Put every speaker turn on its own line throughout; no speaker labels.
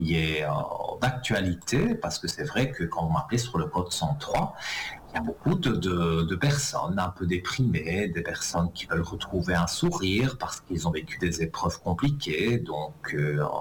qui est d'actualité, parce que c'est vrai que quand vous m'appelez sur le code 103, il y a beaucoup de personnes un peu déprimées, des personnes qui veulent retrouver un sourire parce qu'ils ont vécu des épreuves compliquées, donc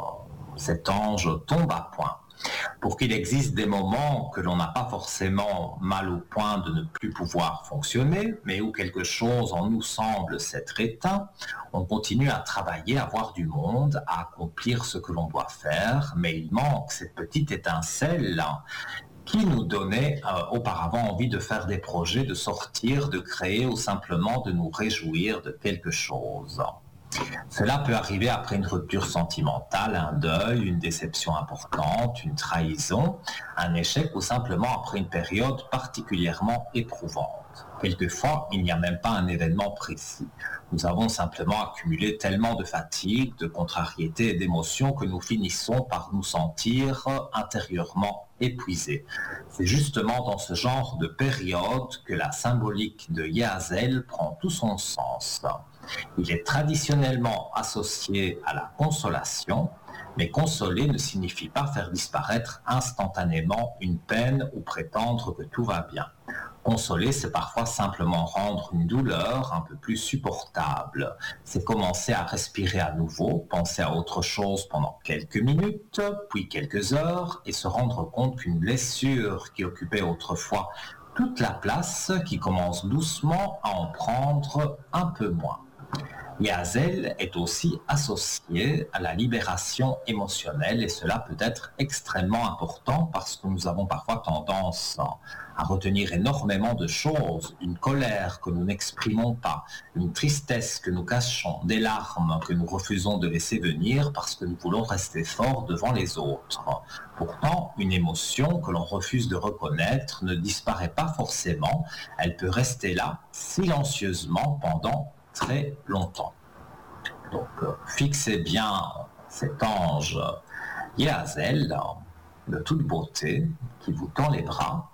cet ange tombe à point. Pour qu'il existe des moments que l'on n'a pas forcément mal au point de ne plus pouvoir fonctionner, mais où quelque chose en nous semble s'être éteint, on continue à travailler, à voir du monde, à accomplir ce que l'on doit faire, mais il manque cette petite étincelle qui nous donnait auparavant envie de faire des projets, de sortir, de créer ou simplement de nous réjouir de quelque chose. Cela peut arriver après une rupture sentimentale, un deuil, une déception importante, une trahison, un échec ou simplement après une période particulièrement éprouvante. Quelquefois, il n'y a même pas un événement précis. Nous avons simplement accumulé tellement de fatigue, de contrariété et d'émotions que nous finissons par nous sentir intérieurement épuisés. C'est justement dans ce genre de période que la symbolique de Yazel prend tout son sens. Il est traditionnellement associé à la consolation, mais consoler ne signifie pas faire disparaître instantanément une peine ou prétendre que tout va bien. Consoler, c'est parfois simplement rendre une douleur un peu plus supportable. C'est commencer à respirer à nouveau, penser à autre chose pendant quelques minutes, puis quelques heures, et se rendre compte qu'une blessure qui occupait autrefois toute la place, qui commence doucement à en prendre un peu moins. Yazel est aussi associé à la libération émotionnelle et cela peut être extrêmement important parce que nous avons parfois tendance à retenir énormément de choses, une colère que nous n'exprimons pas, une tristesse que nous cachons, des larmes que nous refusons de laisser venir parce que nous voulons rester forts devant les autres. Pourtant, une émotion que l'on refuse de reconnaître ne disparaît pas forcément, elle peut rester là silencieusement pendant très longtemps. Donc, fixez bien cet ange Yazel de toute beauté qui vous tend les bras.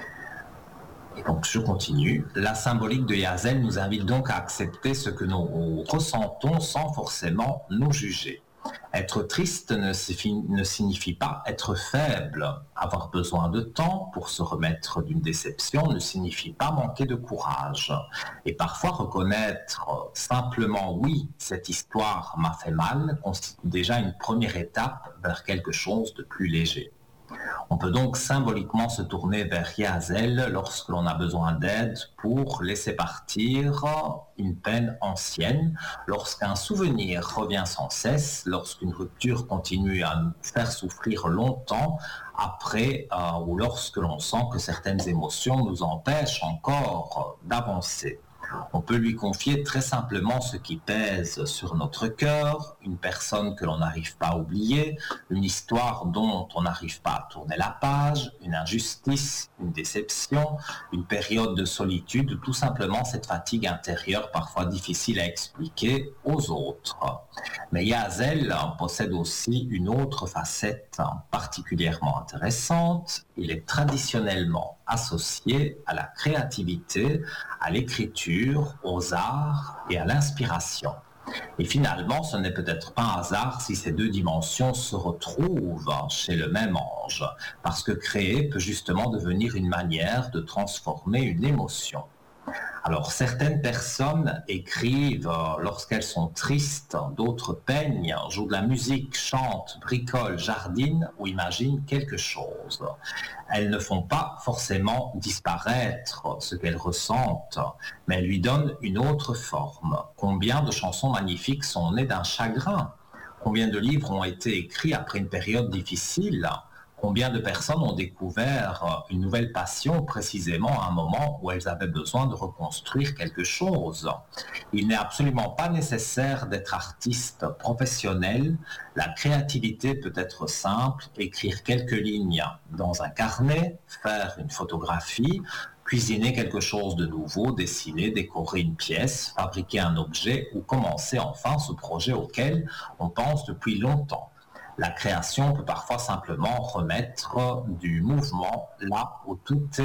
Et donc, je continue. La symbolique de Yazel nous invite donc à accepter ce que nous ressentons sans forcément nous juger. Être triste ne signifie pas être faible. Avoir besoin de temps pour se remettre d'une déception ne signifie pas manquer de courage. Et parfois reconnaître simplement oui, cette histoire m'a fait mal constitue déjà une première étape vers quelque chose de plus léger. On peut donc symboliquement se tourner vers Yazel lorsque l'on a besoin d'aide pour laisser partir une peine ancienne, lorsqu'un souvenir revient sans cesse, lorsqu'une rupture continue à nous faire souffrir longtemps après ou lorsque l'on sent que certaines émotions nous empêchent encore d'avancer. On peut lui confier très simplement ce qui pèse sur notre cœur, une personne que l'on n'arrive pas à oublier, une histoire dont on n'arrive pas à tourner la page, une injustice, une déception, une période de solitude, tout simplement cette fatigue intérieure parfois difficile à expliquer aux autres. Mais Yazel possède aussi une autre facette particulièrement intéressante. Il est traditionnellement associé à la créativité, à l'écriture, aux arts et à l'inspiration. Et finalement, ce n'est peut-être pas un hasard si ces deux dimensions se retrouvent chez le même ange, parce que créer peut justement devenir une manière de transformer une émotion. Alors, certaines personnes écrivent lorsqu'elles sont tristes, d'autres peignent, jouent de la musique, chantent, bricolent, jardinent ou imaginent quelque chose. Elles ne font pas forcément disparaître ce qu'elles ressentent, mais elles lui donnent une autre forme. Combien de chansons magnifiques sont nées d'un chagrin? Combien de livres ont été écrits après une période difficile? Combien de personnes ont découvert une nouvelle passion précisément à un moment où elles avaient besoin de reconstruire quelque chose? Il n'est absolument pas nécessaire d'être artiste professionnel. La créativité peut être simple, écrire quelques lignes dans un carnet, faire une photographie, cuisiner quelque chose de nouveau, dessiner, décorer une pièce, fabriquer un objet ou commencer enfin ce projet auquel on pense depuis longtemps. La création peut parfois simplement remettre du mouvement là où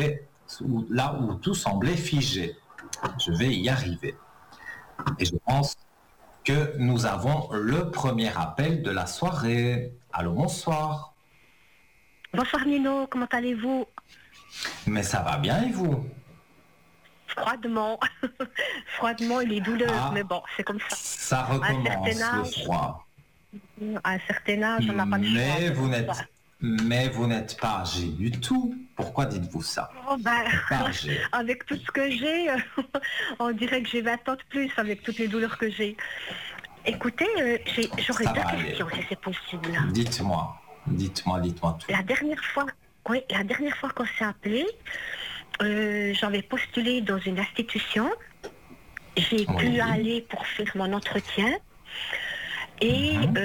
tout semblait figé. Je vais y arriver. Et je pense que nous avons le premier appel de la soirée. Allô, bonsoir.
Bonsoir Nino, comment allez-vous?
Mais ça va bien et vous?
Froidement, froidement et les douleurs, mais
Ah,
bon, c'est comme ça.
ça
À un certain
recommence le
âge,
froid.
on n'a pas le choix.
Mais
Mais
vous
bon, voilà.
n'êtes, mais vous n'êtes pas âgé du tout. Pourquoi dites-vous ça?
Oh, ben,
Vous n'êtes pas âgé.
avec tout ce que j'ai, on dirait que j'ai 20 ans de plus avec toutes les douleurs que j'ai. Écoutez, j'aurais
Ça
deux
va aller.
questions si c'est possible.
Dites-moi tout.
La dernière fois qu'on s'est appelé, j'avais postulé dans une institution. J'ai pu
Oui.
aller pour faire mon entretien. Et
Mhm.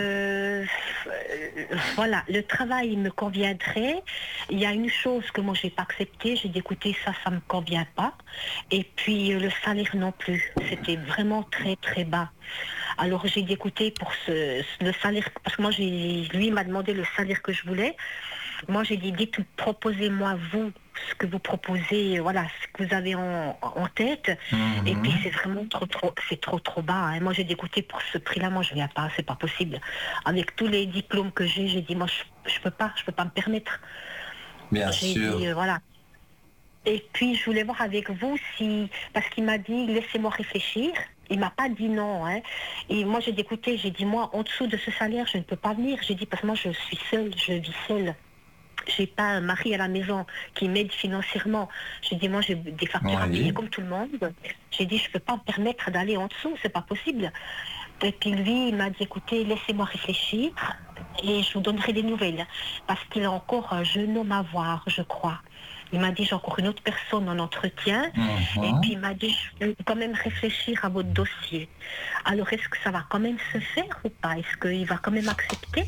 voilà, le travail me conviendrait. Il y a une chose que moi j'ai pas acceptée. J'ai dit écoutez, ça me convient pas. Et puis le salaire non plus. C'était vraiment très très bas. Alors j'ai dit écoutez, pour le salaire, parce que moi lui m'a demandé le salaire que je voulais. Moi j'ai dit dites, proposez-moi vous ce que vous proposez, voilà, ce que vous avez en tête. Et puis
Mhm.
c'est vraiment c'est trop bas. Hein. Moi j'ai dit écoutez, pour ce prix-là, moi je viens pas, c'est pas possible. Avec tous les diplômes que j'ai dit moi je peux pas me permettre.
Bien
J'ai
sûr.
dit voilà. Et puis je voulais voir avec vous si, parce qu'il m'a dit laissez-moi réfléchir. Il m'a pas dit non. Hein. Et moi j'ai dit écoutez, j'ai dit moi en dessous de ce salaire je ne peux pas venir. J'ai dit parce que moi je suis seule, je vis seule. J'ai pas un mari à la maison qui m'aide financièrement. J'ai dit moi j'ai des factures à payer
Oui.
comme tout le monde. J'ai dit je peux pas me permettre d'aller en dessous, c'est pas possible. Et puis lui il m'a dit écoutez laissez-moi réfléchir et je vous donnerai des nouvelles parce qu'il a encore un jeune homme à voir, je crois. Il m'a dit j'ai encore une autre personne en entretien et puis
Mhm.
il m'a dit je vais quand même réfléchir à votre dossier. Alors est-ce que ça va quand même se faire ou pas? Est-ce qu'il va quand même accepter?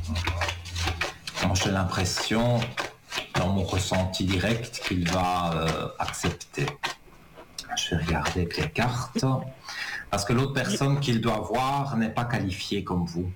Moi, j'ai l'impression, dans mon ressenti direct, qu'il va accepter. Je vais regarder avec les cartes. Parce que l'autre personne qu'il doit voir n'est pas qualifiée comme vous.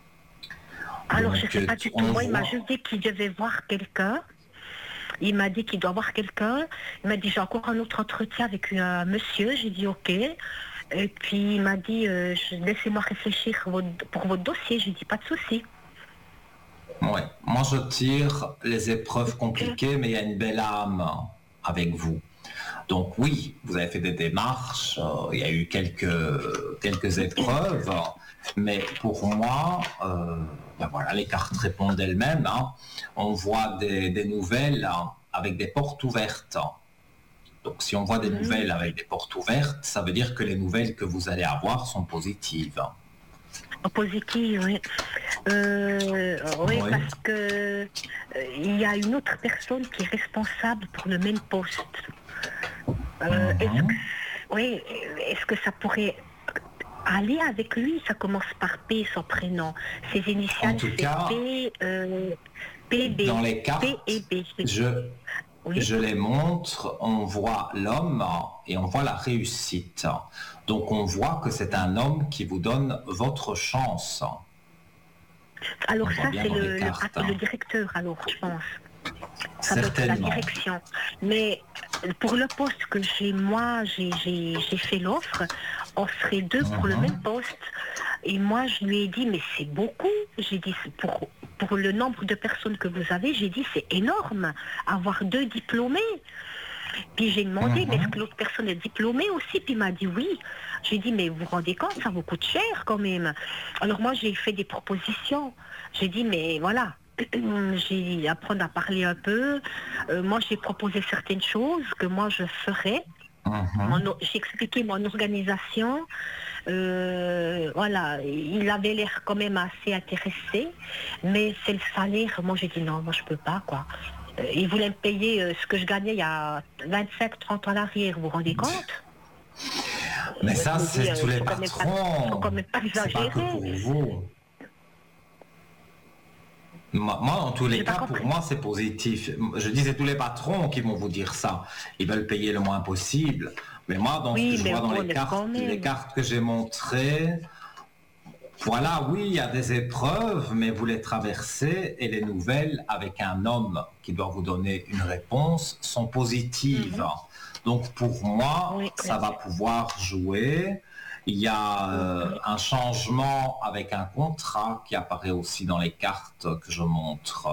Alors, je ne
Donc,
sais pas du tout.
on
Moi, il m'a
voit.
juste dit qu'il devait voir quelqu'un. Il m'a dit qu'il doit voir quelqu'un. Il m'a dit, j'ai encore un autre entretien avec un monsieur. J'ai dit, OK. Et puis, il m'a dit, laissez-moi réfléchir pour votre dossier. J'ai dit, pas de souci.
Ouais. Moi, je tire les épreuves
OK.
compliquées, mais il y a une belle âme avec vous. Donc oui, vous avez fait des démarches, il y a eu quelques épreuves, mais pour moi, ben voilà, les cartes répondent d'elles-mêmes. Hein. On voit des nouvelles hein, avec des portes ouvertes. Donc si on voit des
Mhm.
nouvelles avec des portes ouvertes, ça veut dire que les nouvelles que vous allez avoir sont positives.
En positif, oui. Oui,
Oui.
parce que il y a une autre personne qui est responsable pour le même poste. Est-ce que,
Mhm.
oui, est-ce que ça pourrait aller avec lui? Ça commence par P, son prénom. Ses
En
initiales,
tout
c'est
cas,
PB.
dans les
P et
cartes,
B.
je,
Oui.
je les montre, on voit l'homme et on voit la réussite. Donc on voit que c'est un homme qui vous donne votre chance. On
Alors
voit
ça,
bien
c'est
dans les cartes.
le directeur, alors, je pense. Ça doit être la
Certainement.
direction. Mais pour le poste que j'ai fait l'offre, on serait deux pour le même
Mhm.
poste. Et moi, je lui ai dit, mais c'est beaucoup. J'ai dit, pour le nombre de personnes que vous avez, j'ai dit, c'est énorme. Avoir deux diplômés. Puis j'ai demandé, mais est-ce
Mhm.
que l'autre personne est diplômée aussi? Puis il m'a dit oui. J'ai dit, mais vous vous rendez compte, ça vous coûte cher quand même. Alors moi, j'ai fait des propositions. J'ai dit, mais voilà, j'ai apprendre à parler un peu. Moi, j'ai proposé certaines choses que moi, je ferais.
Mhm.
J'ai expliqué mon organisation. Voilà, il avait l'air quand même assez intéressé, mais c'est le salaire. Moi, j'ai dit non, moi je peux pas quoi. Il voulait me payer ce que je gagnais il y a 25-30 ans en arrière. Vous vous rendez compte?
Mais
Je
ça,
me dis,
c'est tous les
faut quand
patrons.
même pas
C'est pas que
exagérer.
pour vous. Moi, en tous les
J'ai pas
cas, pour
compris.
moi, c'est positif. Je dis, c'est tous les patrons qui vont vous dire ça. Ils veulent payer le moins possible. Mais moi, dans ce que
Oui,
je
mais
vois dans
bon, mais quand
les
même.
cartes que j'ai montrées, voilà, oui, il y a des épreuves, mais vous les traversez et les nouvelles avec un homme qui doit vous donner une réponse sont positives.
Mhm.
Donc pour moi,
Oui,
ça
oui.
va pouvoir jouer. Il y a un changement avec un contrat qui apparaît aussi dans les cartes que je montre